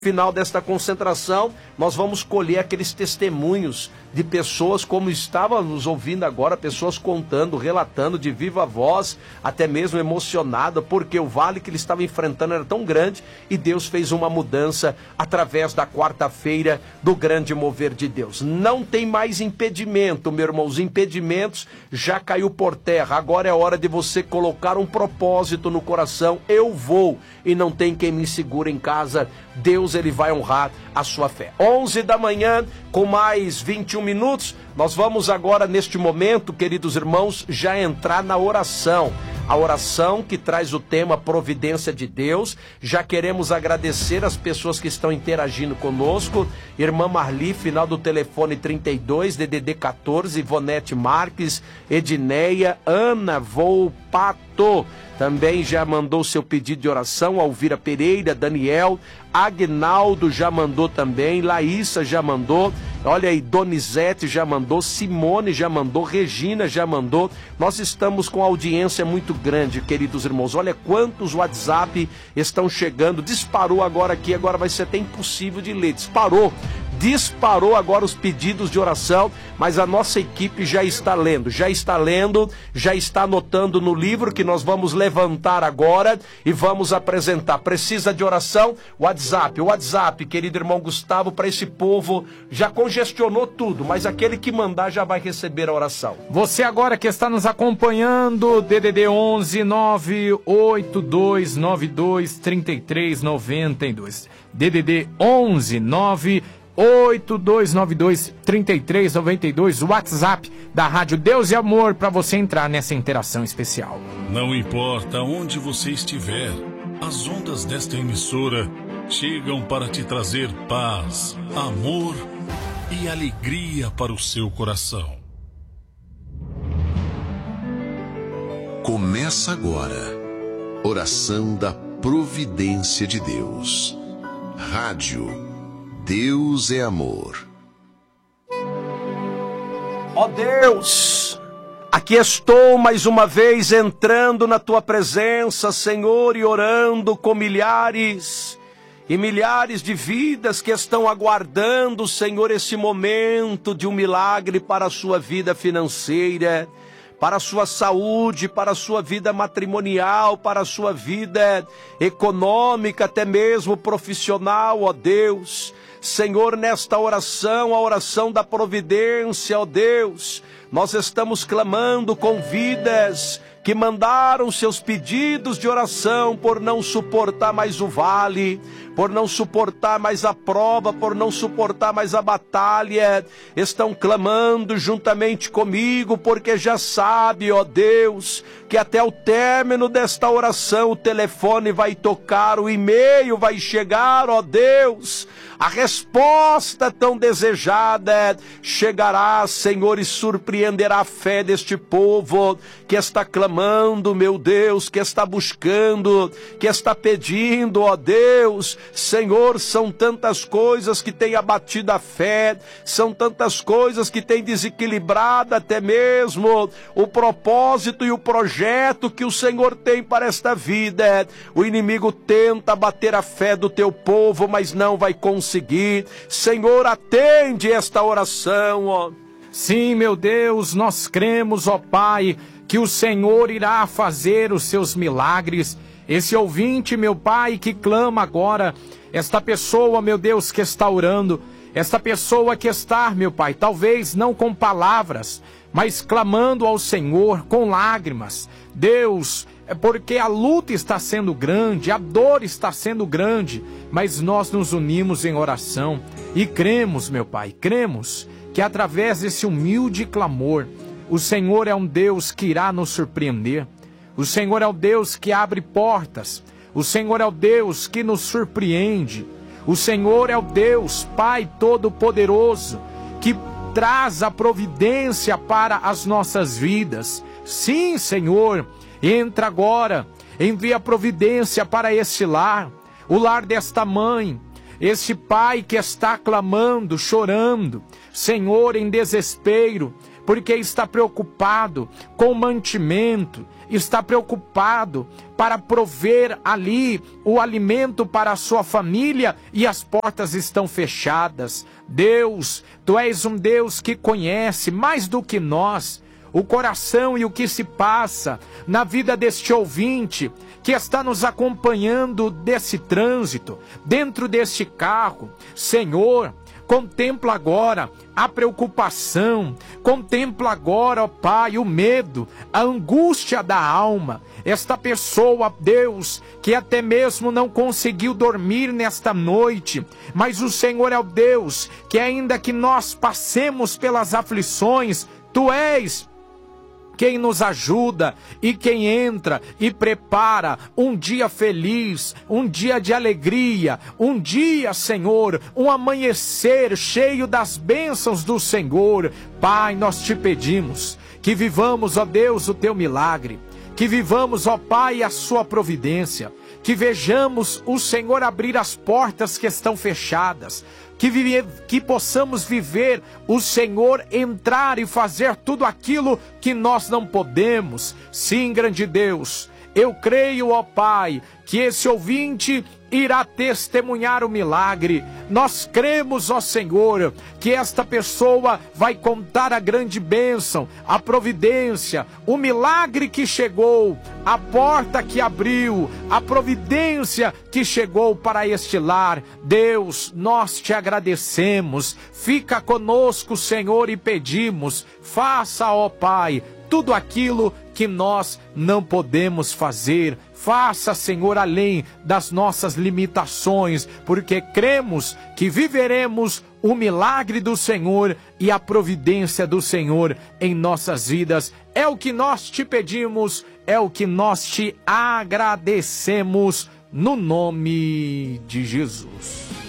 final desta concentração, nós vamos colher aqueles testemunhos de pessoas como estava nos ouvindo agora, pessoas contando, relatando de viva voz, até mesmo emocionada, porque o vale que ele estava enfrentando era tão grande e Deus fez uma mudança através da quarta-feira do grande mover de Deus. Não tem mais impedimento, meu irmão, os impedimentos já caiu por terra. Agora é hora de você colocar um propósito no coração. Eu vou e não tem quem me segure em casa. Deus, ele vai honrar a sua fé. 11 da manhã, com mais 21 minutos, nós vamos agora, neste momento, queridos irmãos, já entrar na oração. A oração que traz o tema Providência de Deus. Já queremos agradecer as pessoas que estão interagindo conosco. Irmã Marli, final do telefone 32, DDD 14, Ivonete Marques, Edneia, Ana Volpato, também já mandou seu pedido de oração. Alvira Pereira, Daniel, Agnaldo já mandou também, Laísa já mandou, olha aí, Donizete já mandou, Simone já mandou, Regina já mandou. Nós estamos com audiência muito grande, queridos irmãos. Olha quantos WhatsApp estão chegando. Disparou agora aqui, agora vai ser até impossível de ler. Disparou agora os pedidos de oração, mas a nossa equipe já está lendo, já está anotando no livro que nós vamos levantar agora e vamos apresentar. Precisa de oração? WhatsApp, querido irmão Gustavo, para esse povo já congestionou tudo, mas aquele que mandar já vai receber a oração. Você agora que está nos acompanhando, DDD 11 982 92 33 92, DDD 11 98292-3392, WhatsApp da Rádio Deus e Amor, para você entrar nessa interação especial. Não importa onde você estiver, as ondas desta emissora chegam para te trazer paz, amor e alegria para o seu coração. Começa agora, oração da Providência de Deus. Rádio Deus é Amor. Ó Deus, aqui estou mais uma vez entrando na Tua presença, Senhor, e orando com milhares e milhares de vidas que estão aguardando, Senhor, esse momento de um milagre para a sua vida financeira, para a sua saúde, para a sua vida matrimonial, para a sua vida econômica, até mesmo profissional, ó Deus. Senhor, nesta oração, a oração da providência, ó Deus, nós estamos clamando com vidas que mandaram seus pedidos de oração por não suportar mais o vale, por não suportar mais a prova, por não suportar mais a batalha, estão clamando juntamente comigo, porque já sabe, ó Deus, que até o término desta oração o telefone vai tocar, o e-mail vai chegar, ó Deus, a resposta tão desejada chegará, Senhor, e surpreenderá a fé deste povo que está clamando, meu Deus, que está buscando, que está pedindo, ó Deus. Senhor, são tantas coisas que têm abatido a fé, são tantas coisas que têm desequilibrado até mesmo o propósito e o projeto que o Senhor tem para esta vida. O inimigo tenta bater a fé do teu povo, mas não vai conseguir. Senhor, atende esta oração, ó. Sim, meu Deus, nós cremos, ó Pai, que o Senhor irá fazer os seus milagres. Esse ouvinte, meu Pai, que clama agora, esta pessoa, meu Deus, que está orando, esta pessoa que está, meu Pai, talvez não com palavras, mas clamando ao Senhor com lágrimas. Deus, é porque a luta está sendo grande, a dor está sendo grande, mas nós nos unimos em oração e cremos, meu Pai, cremos que através desse humilde clamor, o Senhor é um Deus que irá nos surpreender. O Senhor é o Deus que abre portas. O Senhor é o Deus que nos surpreende. O Senhor é o Deus, Pai Todo-Poderoso, que traz a providência para as nossas vidas. Sim, Senhor, entra agora, envia providência para esse lar, o lar desta mãe, esse pai que está clamando, chorando, Senhor, em desespero, porque está preocupado com o mantimento, está preocupado para prover ali o alimento para a sua família e as portas estão fechadas. Deus, Tu és um Deus que conhece mais do que nós o coração e o que se passa na vida deste ouvinte que está nos acompanhando desse trânsito, dentro deste carro. Senhor, contempla agora a preocupação, contempla agora, ó Pai, o medo, a angústia da alma. Esta pessoa, Deus, que até mesmo não conseguiu dormir nesta noite, mas o Senhor é o Deus que ainda que nós passemos pelas aflições, Tu és quem nos ajuda e quem entra e prepara um dia feliz, um dia de alegria, um dia, Senhor, um amanhecer cheio das bênçãos do Senhor. Pai, nós te pedimos que vivamos, ó Deus, o teu milagre, que vivamos, ó Pai, a sua providência, que vejamos o Senhor abrir as portas que estão fechadas, que possamos viver o Senhor entrar e fazer tudo aquilo que nós não podemos. Sim, grande Deus, eu creio, ó Pai, que esse ouvinte irá testemunhar o milagre. Nós cremos, ó Senhor, que esta pessoa vai contar a grande bênção, a providência, o milagre que chegou, a porta que abriu, a providência que chegou para este lar. Deus, nós te agradecemos. Fica conosco, Senhor, e pedimos, faça, ó Pai, tudo aquilo que nós não podemos fazer. Faça, Senhor, além das nossas limitações, porque cremos que viveremos o milagre do Senhor e a providência do Senhor em nossas vidas. É o que nós te pedimos, é o que nós te agradecemos, no nome de Jesus.